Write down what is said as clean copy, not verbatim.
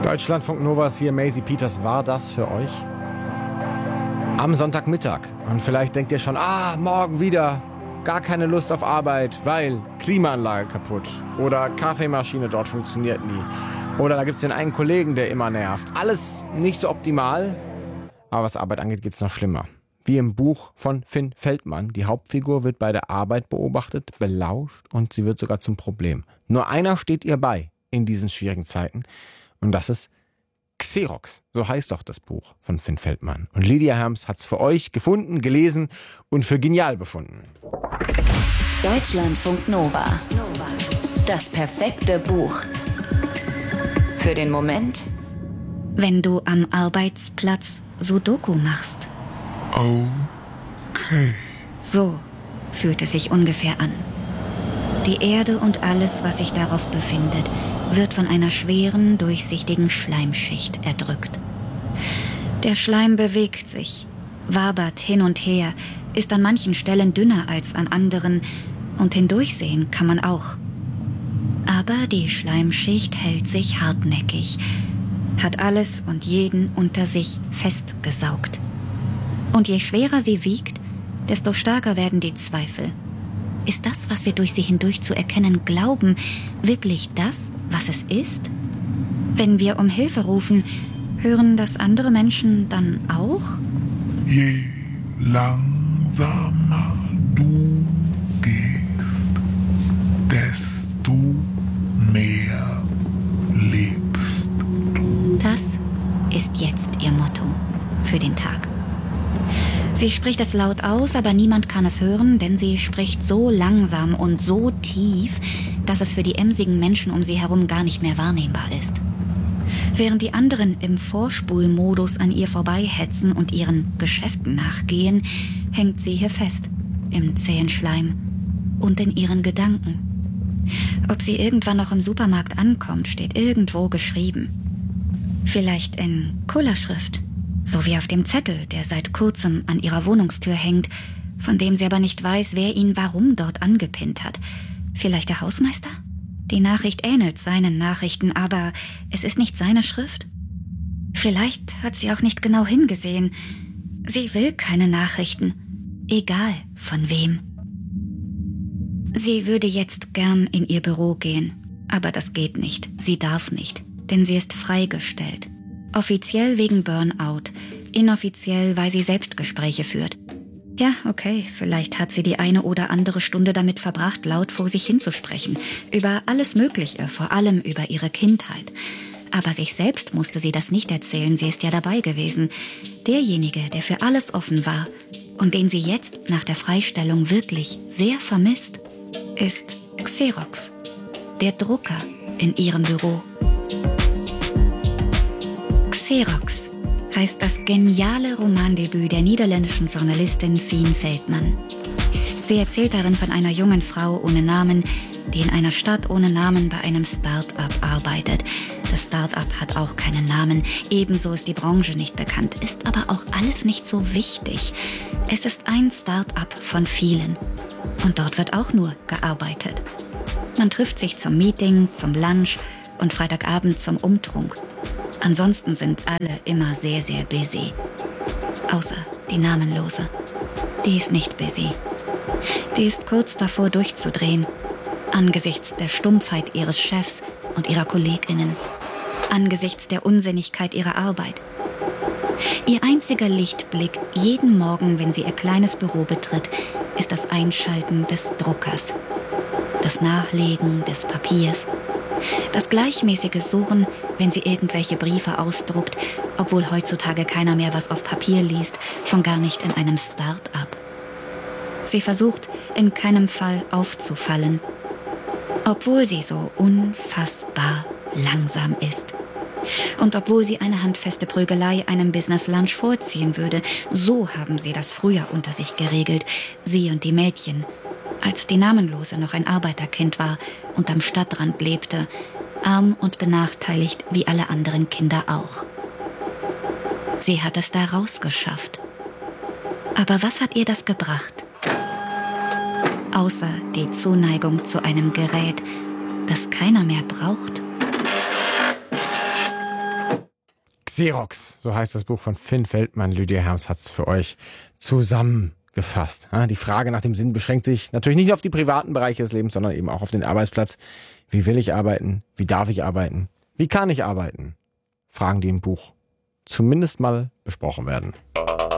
Deutschlandfunk Novas hier, Maisie Peters, war das für euch? Am Sonntagmittag. Und vielleicht denkt ihr schon, morgen wieder. Gar keine Lust auf Arbeit, weil Klimaanlage kaputt. Oder Kaffeemaschine dort funktioniert nie. Oder da gibt's den einen Kollegen, der immer nervt. Alles nicht so optimal. Aber was Arbeit angeht, geht's noch schlimmer. Wie im Buch von Finn Feldmann. Die Hauptfigur wird bei der Arbeit beobachtet, belauscht und sie wird sogar zum Problem. Nur einer steht ihr bei in diesen schwierigen Zeiten. Und das ist Xerox. So heißt doch das Buch von Finn Feldmann. Und Lydia Herms hat's für euch gefunden, gelesen und für genial befunden. Deutschlandfunk Nova. Das perfekte Buch. Für den Moment, wenn du am Arbeitsplatz Sudoku machst. Okay. So fühlt es sich ungefähr an. Die Erde und alles, was sich darauf befindet, wird von einer schweren, durchsichtigen Schleimschicht erdrückt. Der Schleim bewegt sich, wabert hin und her, ist an manchen Stellen dünner als an anderen und hindurchsehen kann man auch. Aber die Schleimschicht hält sich hartnäckig, hat alles und jeden unter sich festgesaugt. Und je schwerer sie wiegt, desto stärker werden die Zweifel. Ist das, was wir durch sie hindurch zu erkennen glauben, wirklich das, was es ist? Wenn wir um Hilfe rufen, hören das andere Menschen dann auch? Je langsamer du gehst, desto mehr lebst du. Das ist jetzt ihr Motto für den Tag. Sie spricht es laut aus, aber niemand kann es hören, denn sie spricht so langsam und so tief, dass es für die emsigen Menschen um sie herum gar nicht mehr wahrnehmbar ist. Während die anderen im Vorspulmodus an ihr vorbeihetzen und ihren Geschäften nachgehen, hängt sie hier fest, im zähen Schleim und in ihren Gedanken. Ob sie irgendwann noch im Supermarkt ankommt, steht irgendwo geschrieben. Vielleicht in Kullerschrift. So wie auf dem Zettel, der seit kurzem an ihrer Wohnungstür hängt, von dem sie aber nicht weiß, wer ihn warum dort angepinnt hat. Vielleicht der Hausmeister? Die Nachricht ähnelt seinen Nachrichten, aber es ist nicht seine Schrift. Vielleicht hat sie auch nicht genau hingesehen. Sie will keine Nachrichten, egal von wem. Sie würde jetzt gern in ihr Büro gehen, aber das geht nicht. Sie darf nicht, denn sie ist freigestellt. Offiziell wegen Burnout, inoffiziell, weil sie Selbstgespräche führt. Ja, okay, vielleicht hat sie die eine oder andere Stunde damit verbracht, laut vor sich hinzusprechen. Über alles Mögliche, vor allem über ihre Kindheit. Aber sich selbst musste sie das nicht erzählen, sie ist ja dabei gewesen. Derjenige, der für alles offen war und den sie jetzt nach der Freistellung wirklich sehr vermisst, ist Xerox, der Drucker in ihrem Büro. Xerox heißt das geniale Romandebüt der niederländischen Journalistin Fien Feldmann. Sie erzählt darin von einer jungen Frau ohne Namen, die in einer Stadt ohne Namen bei einem Start-up arbeitet. Das Start-up hat auch keinen Namen, ebenso ist die Branche nicht bekannt, ist aber auch alles nicht so wichtig. Es ist ein Start-up von vielen. Und dort wird auch nur gearbeitet. Man trifft sich zum Meeting, zum Lunch und Freitagabend zum Umtrunk. Ansonsten sind alle immer sehr, sehr busy. Außer die Namenlose. Die ist nicht busy. Die ist kurz davor durchzudrehen. Angesichts der Stumpfheit ihres Chefs und ihrer KollegInnen. Angesichts der Unsinnigkeit ihrer Arbeit. Ihr einziger Lichtblick jeden Morgen, wenn sie ihr kleines Büro betritt, ist das Einschalten des Druckers. Das Nachlegen des Papiers. Das gleichmäßige Surren, wenn sie irgendwelche Briefe ausdruckt, obwohl heutzutage keiner mehr was auf Papier liest, schon gar nicht in einem Start-up. Sie versucht, in keinem Fall aufzufallen, obwohl sie so unfassbar langsam ist. Und obwohl sie eine handfeste Prügelei einem Business Lunch vorziehen würde, so haben sie das früher unter sich geregelt, sie und die Mädchen, als die Namenlose noch ein Arbeiterkind war und am Stadtrand lebte, arm und benachteiligt wie alle anderen Kinder auch. Sie hat es da rausgeschafft. Aber was hat ihr das gebracht? Außer die Zuneigung zu einem Gerät, das keiner mehr braucht. Xerox, so heißt das Buch von Finn Feldmann. Lydia Herms hat es für euch zusammengefasst. Die Frage nach dem Sinn beschränkt sich natürlich nicht auf die privaten Bereiche des Lebens, sondern eben auch auf den Arbeitsplatz. Wie will ich arbeiten? Wie darf ich arbeiten? Wie kann ich arbeiten? Fragen, die im Buch zumindest mal besprochen werden.